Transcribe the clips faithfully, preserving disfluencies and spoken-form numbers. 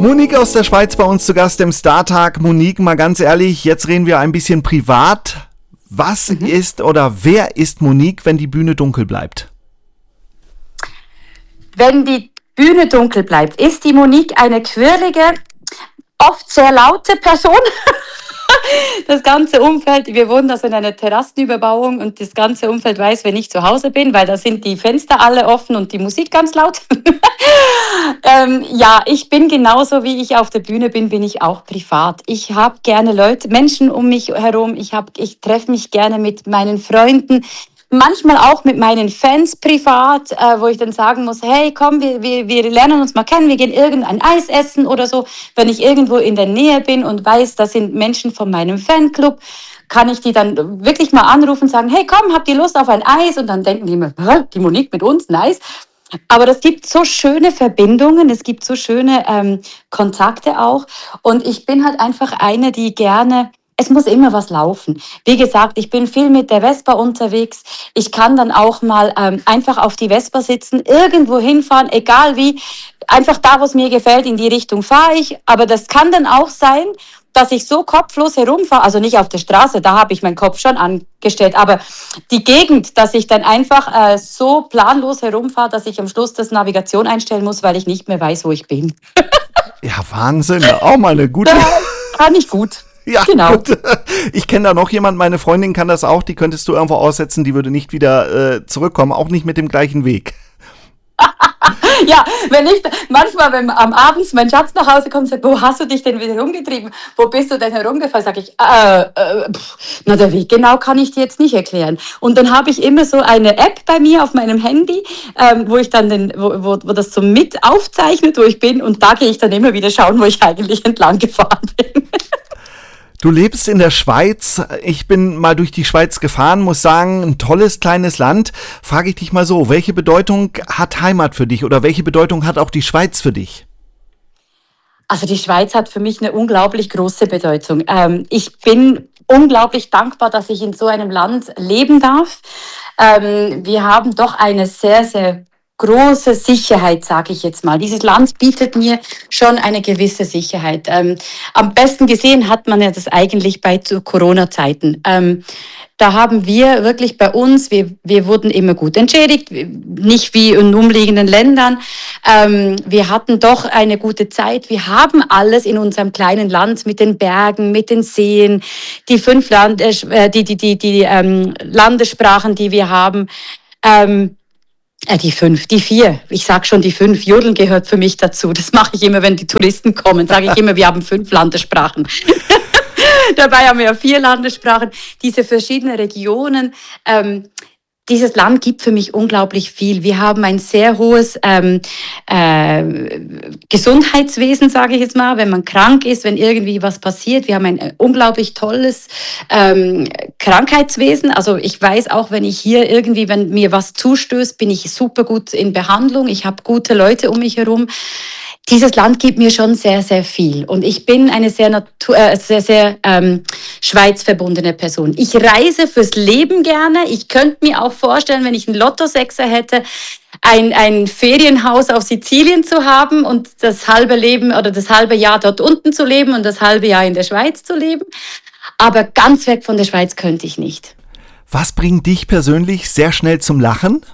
Monique aus der Schweiz bei uns zu Gast im Startag. Monique, mal ganz ehrlich, jetzt reden wir ein bisschen privat. Was mhm. ist oder wer ist Monique, wenn die Bühne dunkel bleibt? Wenn die Bühne dunkel bleibt, ist die Monique eine quirlige, oft sehr laute Person. Das ganze Umfeld, wir wohnen also in einer Terrassenüberbauung und das ganze Umfeld weiß, wenn ich zu Hause bin, weil da sind die Fenster alle offen und die Musik ganz laut. ähm, ja, ich bin genauso, wie ich auf der Bühne bin, bin ich auch privat. Ich habe gerne Leute, Menschen um mich herum, ich, hab, ich treffe mich gerne mit meinen Freunden, manchmal auch mit meinen Fans privat, äh, wo ich dann sagen muss, hey, komm, wir, wir, wir lernen uns mal kennen, wir gehen irgendein Eis essen oder so. Wenn ich irgendwo in der Nähe bin und weiß, das sind Menschen von meinem Fanclub, kann ich die dann wirklich mal anrufen und sagen, hey, komm, habt ihr Lust auf ein Eis? Und dann denken die mir, die Monique mit uns, nice. Aber es gibt so schöne Verbindungen, es gibt so schöne ähm, Kontakte auch. Und ich bin halt einfach eine, die gerne... Es muss immer was laufen. Wie gesagt, ich bin viel mit der Vespa unterwegs. Ich kann dann auch mal ähm, einfach auf die Vespa sitzen, irgendwo hinfahren, egal wie. Einfach da, wo es mir gefällt, in die Richtung fahre ich. Aber das kann dann auch sein, dass ich so kopflos herumfahre. Also nicht auf der Straße, da habe ich meinen Kopf schon angestellt. Aber die Gegend, dass ich dann einfach äh, so planlos herumfahre, dass ich am Schluss das Navigation einstellen muss, weil ich nicht mehr weiß, wo ich bin. Ja, Wahnsinn. Auch mal eine gute... Das kann ich gut. Ja, genau. Gut. Ich kenne da noch jemand, meine Freundin kann das auch, die könntest du irgendwo aussetzen, die würde nicht wieder äh, zurückkommen, auch nicht mit dem gleichen Weg. Ja, wenn ich, manchmal, wenn am Abend mein Schatz nach Hause kommt und sagt, wo hast du dich denn wieder rumgetrieben? Wo bist du denn herumgefahren? Sag ich, äh, äh, pff, na der Weg genau kann ich dir jetzt nicht erklären. Und dann habe ich immer so eine App bei mir auf meinem Handy, ähm, wo ich dann den, wo, wo, wo das so mit aufzeichnet, wo ich bin, und da gehe ich dann immer wieder schauen, wo ich eigentlich entlang gefahren bin. Du lebst in der Schweiz. Ich bin mal durch die Schweiz gefahren, muss sagen, ein tolles kleines Land. Frage ich dich mal so, welche Bedeutung hat Heimat für dich oder welche Bedeutung hat auch die Schweiz für dich? Also die Schweiz hat für mich eine unglaublich große Bedeutung. Ähm, ich bin unglaublich dankbar, dass ich in so einem Land leben darf. Ähm, wir haben doch eine sehr, sehr große Sicherheit, sage ich jetzt mal. Dieses Land bietet mir schon eine gewisse Sicherheit. Ähm, am besten gesehen hat man ja das eigentlich bei Corona-Zeiten. Ähm, da haben wir wirklich bei uns, wir, wir wurden immer gut entschädigt, nicht wie in umliegenden Ländern. Ähm, wir hatten doch eine gute Zeit. Wir haben alles in unserem kleinen Land mit den Bergen, mit den Seen, die fünf Land, äh, die, die, die, die ähm, Landessprachen, die wir haben. Ähm, Äh, die fünf, die vier. Ich sage schon die fünf. Jodeln gehört für mich dazu. Das mache ich immer, wenn die Touristen kommen. Sage ich immer, wir haben fünf Landessprachen. Dabei haben wir ja vier Landessprachen. Diese verschiedenen Regionen. Ähm, Dieses Land gibt für mich unglaublich viel. Wir haben ein sehr hohes ähm, äh, Gesundheitswesen, sage ich jetzt mal, wenn man krank ist, wenn irgendwie was passiert. Wir haben ein unglaublich tolles ähm, Krankheitswesen. Also ich weiß auch, wenn ich hier irgendwie, wenn mir was zustößt, bin ich super gut in Behandlung. Ich habe gute Leute um mich herum. Dieses Land gibt mir schon sehr, sehr viel. Und ich bin eine sehr, Natur, äh, sehr, sehr ähm, schweizverbundene Person. Ich reise fürs Leben gerne. Ich könnte mir auch vorstellen, wenn ich einen Lottosechser hätte, ein, ein Ferienhaus auf Sizilien zu haben und das halbe Leben oder das halbe Jahr dort unten zu leben und das halbe Jahr in der Schweiz zu leben. Aber ganz weg von der Schweiz könnte ich nicht. Was bringt dich persönlich sehr schnell zum Lachen?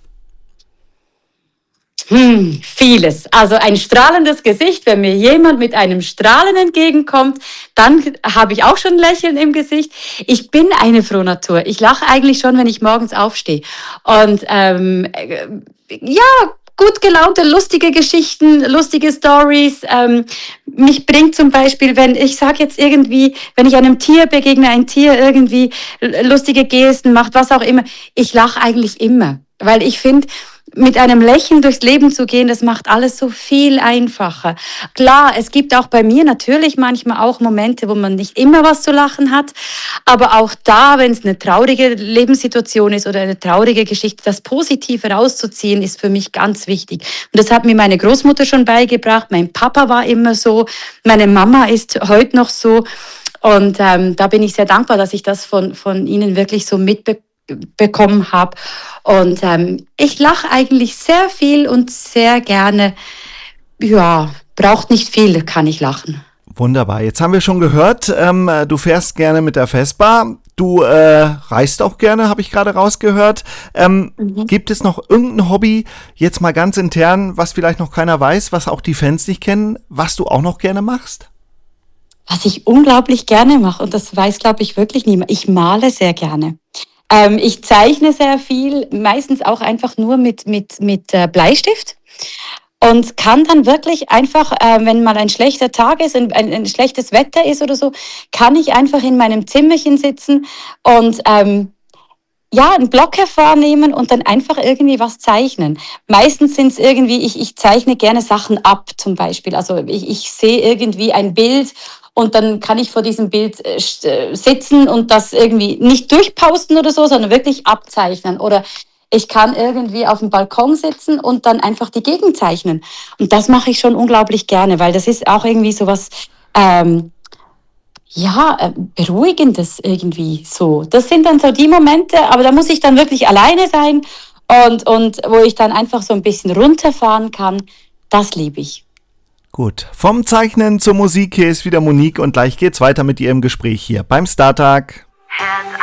Hm, vieles. Also ein strahlendes Gesicht, wenn mir jemand mit einem Strahlen entgegenkommt, dann habe ich auch schon ein Lächeln im Gesicht. Ich bin eine Frohnatur. Ich lache eigentlich schon, wenn ich morgens aufstehe. Und ähm, ja, gut gelaunte, lustige Geschichten, lustige Stories. Ähm, mich bringt zum Beispiel, wenn ich sage jetzt irgendwie, wenn ich einem Tier begegne, ein Tier irgendwie lustige Gesten macht, was auch immer, ich lache eigentlich immer. Weil ich finde, mit einem Lächeln durchs Leben zu gehen, das macht alles so viel einfacher. Klar, es gibt auch bei mir natürlich manchmal auch Momente, wo man nicht immer was zu lachen hat, aber auch da, wenn es eine traurige Lebenssituation ist oder eine traurige Geschichte, das Positive rauszuziehen, ist für mich ganz wichtig. Und das hat mir meine Großmutter schon beigebracht, mein Papa war immer so, meine Mama ist heute noch so, und ähm, da bin ich sehr dankbar, dass ich das von, von ihnen wirklich so mitbekomme. bekommen habe. Und ähm, ich lache eigentlich sehr viel und sehr gerne. Ja, braucht nicht viel, kann ich lachen. Wunderbar. Jetzt haben wir schon gehört, ähm, du fährst gerne mit der Vespa. Du äh, reist auch gerne, habe ich gerade rausgehört. Ähm, Mhm. gibt es noch irgendein Hobby, jetzt mal ganz intern, was vielleicht noch keiner weiß, was auch die Fans nicht kennen, was du auch noch gerne machst? Was ich unglaublich gerne mache, und das weiß, glaube ich, wirklich niemand, ich male sehr gerne. Ähm, ich zeichne sehr viel, meistens auch einfach nur mit, mit, mit äh, Bleistift. Und kann dann wirklich einfach, äh, wenn mal ein schlechter Tag ist, ein, ein, ein schlechtes Wetter ist oder so, kann ich einfach in meinem Zimmerchen sitzen und ähm, ja, einen Block hervornehmen und dann einfach irgendwie was zeichnen. Meistens sind es irgendwie, ich, ich zeichne gerne Sachen ab zum Beispiel. Also ich, ich sehe irgendwie ein Bild und dann kann ich vor diesem Bild äh, äh, sitzen und das irgendwie nicht durchposten oder so, sondern wirklich abzeichnen. Oder ich kann irgendwie auf dem Balkon sitzen und dann einfach die Gegend zeichnen. Und das mache ich schon unglaublich gerne, weil das ist auch irgendwie so was, ähm, ja, äh, Beruhigendes irgendwie so. Das sind dann so die Momente, aber da muss ich dann wirklich alleine sein und, und wo ich dann einfach so ein bisschen runterfahren kann. Das liebe ich. Gut, vom Zeichnen zur Musik, hier ist wieder Monique und gleich geht's weiter mit ihrem Gespräch hier beim Startag. Hands